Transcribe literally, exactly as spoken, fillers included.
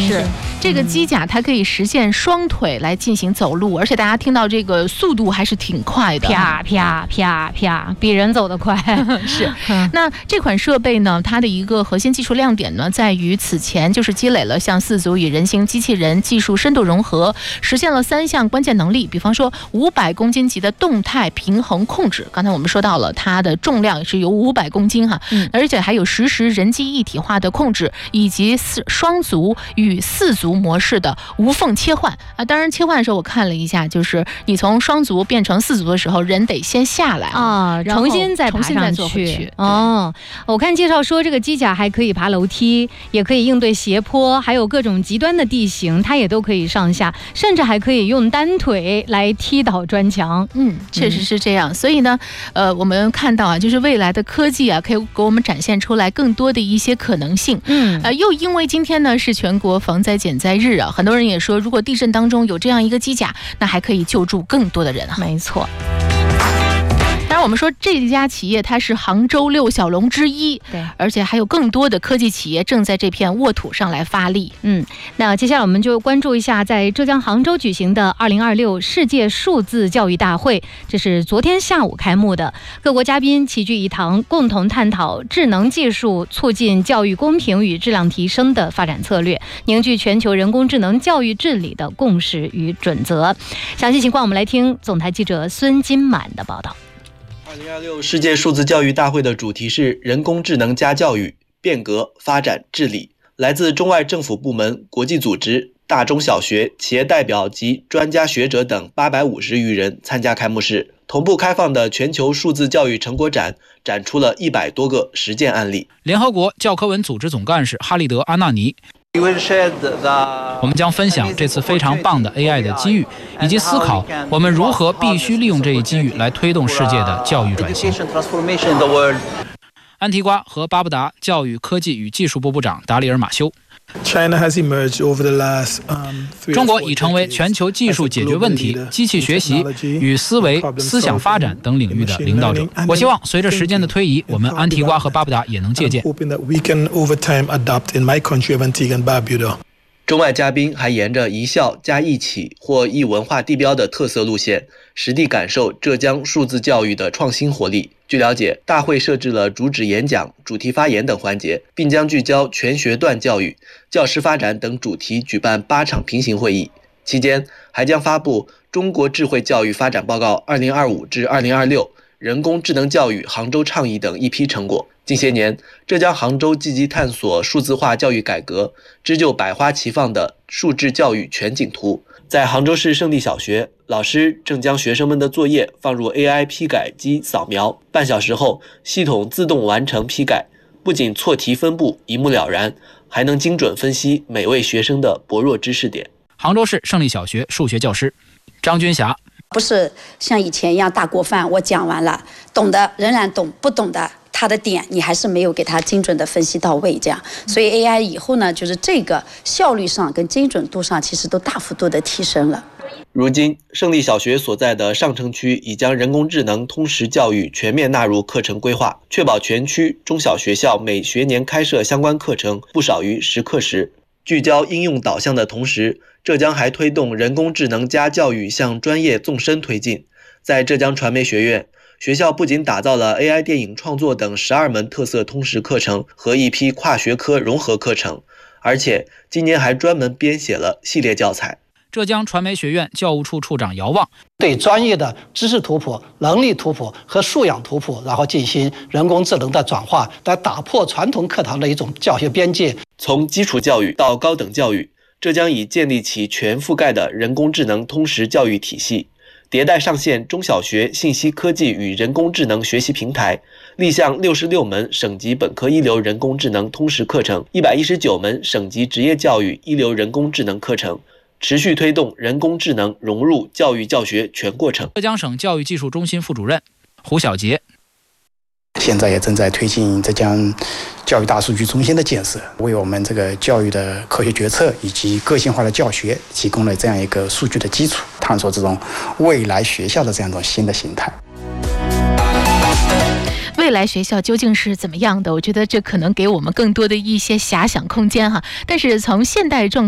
是这个机甲它可以实现双腿来进行走路，而且大家听到这个速度还是挺快的， 啪啪啪啪，比人走得快。 是。那这款设备呢，它的一个核心技术亮点呢，在于此前就是积累了像四足与人形机器人技术深度融合，实现了三项关键能力，比方说五百公斤级的动态平衡控制。刚才我们说到了它的重量是有五百公斤哈，嗯、而且还有实时人机一体化的控制，以及四双足与四足模式的无缝切换啊。当然切换的时候我看了一下，就是你从双足变成四足的时候，人得先下来啊，重新再爬上去。哦，我看介绍说这个机甲还可以爬楼梯，也可以应对斜坡，还有各种极端的地形，它也都可以上下，甚至还可以用单腿来踢倒砖墙。 嗯，确实是这样。嗯、所以呢，呃，我们看到啊，就是未来的科技啊，可以给我们展现出来更多的一些可能性。嗯，呃，又因为今天呢是全国防灾减灾日啊，很多人也说，如果地震当中有这样一个机甲，那还可以救助更多的人啊。 没错。 当然我们说这家企业它是杭州六小龙之一，对，而且还有更多的科技企业正在这片沃土上来发力。 嗯，那接下来我们就关注一下在浙江杭州举行的二零二六世界数字教育大会，这是昨天下午开幕的，各国嘉宾齐聚一堂，共同探讨智能技术促进教育公平与质量提升的发展策略，凝聚全球人工智能教育治理的共识与准则。详细情况我们来听总台记者孙金满的报道。 二零二六世界数字教育大会的主题是人工智能加教育，变革、发展、治理。来自中外政府部门、国际组织、大中小学、企业代表及专家学者等八百五十余人参加开幕式。同步开放的全球数字教育成果展展出了一百多个实践案例。 联合国教科文组织总干事哈利德·阿纳尼，我们将分享这次非常棒的 A I 的机遇，以及思考我们如何必须利用这一机遇来推动世界的教育转型。安提瓜和巴布达教育科技与技术部部长达里尔·马修，中国已成为全球技术解决问题、机器学习与思维、思想发展等领域的领导者。我希望随着时间的推移，我们安提瓜和巴布达也能借鉴。 中外嘉宾还沿着一校加一企或一文化地标的特色路线，实地感受浙江数字教育的创新活力。据了解，大会设置了主旨演讲、主题发言等环节，并将聚焦全学段教育、教师发展等主题举办八场平行会议。期间还将发布《中国智慧教育发展报告二零二五至二零二六》、人工智能教育杭州倡议等一批成果。近些年，浙江杭州积极探索数字化教育改革，织就百花齐放的数字教育全景图。在杭州市胜利小学，老师正将学生们的作业放入 A I 批改机扫描，半小时后系统自动完成批改，不仅错题分布一目了然，还能精准分析每位学生的薄弱知识点。 杭州市胜利小学数学教师张军霞， 不是像以前一样大锅饭，我讲完了，懂的仍然懂，不懂的他的点你还是没有给他精准的分析到位，这样，所以 A I 以后呢，就是这个效率上跟精准度上其实都大幅度的提升了。 如今，胜利小学所在的上城区已将人工智能通识教育全面纳入课程规划，确保全区中小学校每学年开设相关课程不少于十课时。聚焦应用导向的同时，浙江还推动人工智能加教育向专业纵深推进。在浙江传媒学院，学校不仅打造了 A I 电影创作等十二门特色通识课程和一批跨学科融合课程，而且今年还专门编写了系列教材。 浙江传媒学院教务处处长姚望， 对专业的知识图谱、能力图谱和素养图谱，然后进行人工智能的转化，来打破传统课堂的一种教学边界。 从基础教育到高等教育，浙江已建立起全覆盖的人工智能通识教育体系，迭代上线中小学信息科技与人工智能学习平台，立项六十六门省级本科一流人工智能通识课程，一百一十九门省级职业教育一流人工智能课程，持续推动人工智能融入教育教学全过程。 浙江省教育技术中心副主任胡小杰， 现在也正在推进浙江教育大数据中心的建设，为我们这个教育的科学决策以及个性化的教学提供了这样一个数据的基础，探索这种未来学校的这样一种新的形态。 未来学校究竟是怎么样的？我觉得这可能给我们更多的一些遐想空间哈。但是从现代状